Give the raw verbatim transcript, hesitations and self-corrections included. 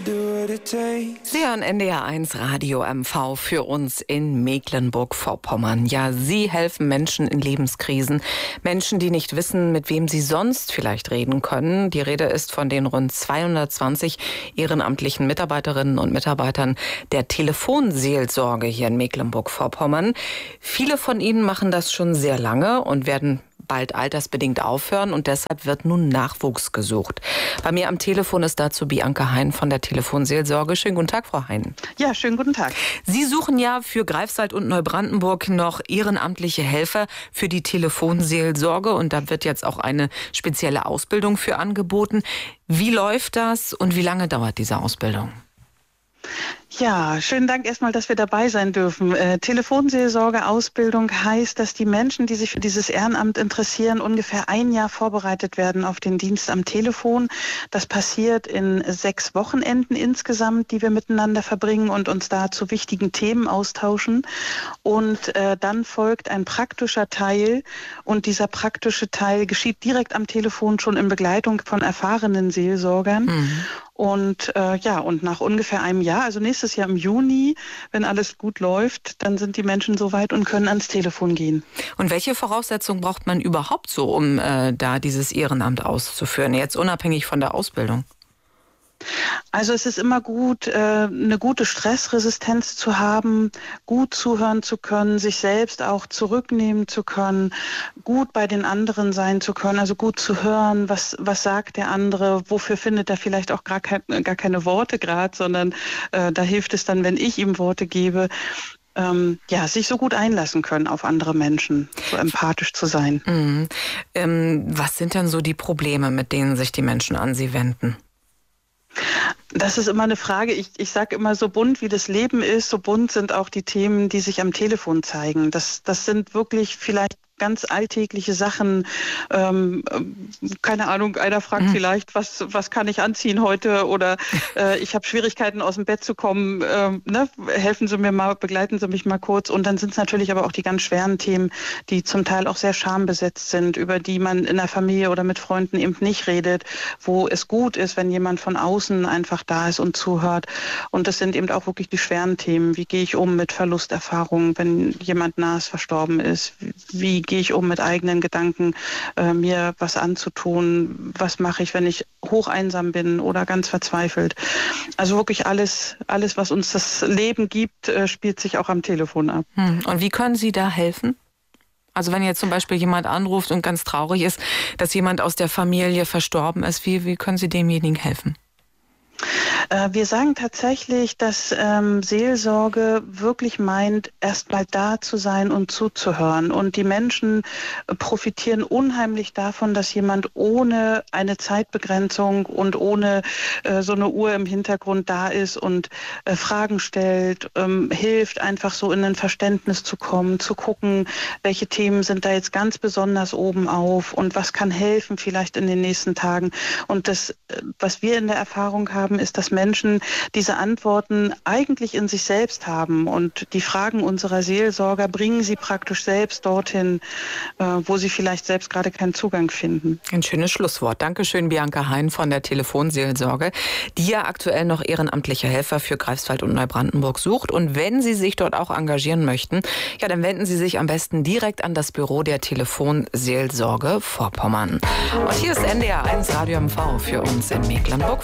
Sie hören N D R eins Radio M V für uns in Mecklenburg-Vorpommern. Ja, Sie helfen Menschen in Lebenskrisen. Menschen, die nicht wissen, mit wem sie sonst vielleicht reden können. Die Rede ist von den rund zweihundertzwanzig ehrenamtlichen Mitarbeiterinnen und Mitarbeitern der Telefonseelsorge hier in Mecklenburg-Vorpommern. Viele von ihnen machen das schon sehr lange und werden bald altersbedingt aufhören und deshalb wird nun Nachwuchs gesucht. Bei mir am Telefon ist dazu Bianca Hein von der Telefonseelsorge. Schönen guten Tag, Frau Hein. Ja, schönen guten Tag. Sie suchen ja für Greifswald und Neubrandenburg noch ehrenamtliche Helfer für die Telefonseelsorge und da wird jetzt auch eine spezielle Ausbildung für angeboten. Wie läuft das und wie lange dauert diese Ausbildung? Ja, schönen Dank erstmal, dass wir dabei sein dürfen. Äh, Telefonseelsorge-Ausbildung heißt, dass die Menschen, die sich für dieses Ehrenamt interessieren, ungefähr ein Jahr vorbereitet werden auf den Dienst am Telefon. Das passiert in sechs Wochenenden insgesamt, die wir miteinander verbringen und uns da zu wichtigen Themen austauschen. Und äh, dann folgt ein praktischer Teil und dieser praktische Teil geschieht direkt am Telefon schon in Begleitung von erfahrenen Seelsorgern. Mhm. Und äh, ja, und nach ungefähr einem Jahr, also nächstes Jahr im Juni, wenn alles gut läuft, dann sind die Menschen soweit und können ans Telefon gehen. Und welche Voraussetzungen braucht man überhaupt so, um äh, da dieses Ehrenamt auszuführen, jetzt unabhängig von der Ausbildung? Also es ist immer gut, eine gute Stressresistenz zu haben, gut zuhören zu können, sich selbst auch zurücknehmen zu können, gut bei den anderen sein zu können, also gut zu hören, was, was sagt der andere, wofür findet er vielleicht auch gar, kein, gar keine Worte gerade, sondern äh, da hilft es dann, wenn ich ihm Worte gebe. Ähm, ja, sich so gut einlassen können auf andere Menschen, so empathisch zu sein. Mhm. Ähm, was sind denn so die Probleme, mit denen sich die Menschen an Sie wenden? Das ist immer eine Frage. Ich, ich sage immer, so bunt wie das Leben ist, so bunt sind auch die Themen, die sich am Telefon zeigen. Das, das sind wirklich vielleicht ganz alltägliche Sachen. Ähm, keine Ahnung, einer fragt mhm. vielleicht, was, was kann ich anziehen heute? Oder äh, ich habe Schwierigkeiten, aus dem Bett zu kommen. Ähm, ne? Helfen Sie mir mal, begleiten Sie mich mal kurz. Und dann sind es natürlich aber auch die ganz schweren Themen, die zum Teil auch sehr schambesetzt sind, über die man in der Familie oder mit Freunden eben nicht redet, wo es gut ist, wenn jemand von außen einfach da ist und zuhört. Und das sind eben auch wirklich die schweren Themen. Wie gehe ich um mit Verlusterfahrungen, wenn jemand nahes verstorben ist? Wie gehe ich um mit eigenen Gedanken, äh, mir was anzutun? Was mache ich, wenn ich hoch einsam bin oder ganz verzweifelt? Also wirklich alles, alles, was uns das Leben gibt, äh, spielt sich auch am Telefon ab. Hm. Und wie können Sie da helfen? Also wenn jetzt zum Beispiel jemand anruft und ganz traurig ist, dass jemand aus der Familie verstorben ist, wie, wie können Sie demjenigen helfen? Wir sagen tatsächlich, dass ähm, Seelsorge wirklich meint, erstmal da zu sein und zuzuhören. Und die Menschen profitieren unheimlich davon, dass jemand ohne eine Zeitbegrenzung und ohne äh, so eine Uhr im Hintergrund da ist und äh, Fragen stellt, ähm, hilft, einfach so in ein Verständnis zu kommen, zu gucken, welche Themen sind da jetzt ganz besonders oben auf und was kann helfen vielleicht in den nächsten Tagen. Und das, was wir in der Erfahrung haben, ist, dass Menschen diese Antworten eigentlich in sich selbst haben und die Fragen unserer Seelsorger bringen sie praktisch selbst dorthin, wo sie vielleicht selbst gerade keinen Zugang finden. Ein schönes Schlusswort. Dankeschön, Bianca Hein von der Telefonseelsorge, die ja aktuell noch ehrenamtliche Helfer für Greifswald und Neubrandenburg sucht. Und wenn Sie sich dort auch engagieren möchten, ja, dann wenden Sie sich am besten direkt an das Büro der Telefonseelsorge Vorpommern. Und hier ist N D R eins Radio M V für uns in Mecklenburg.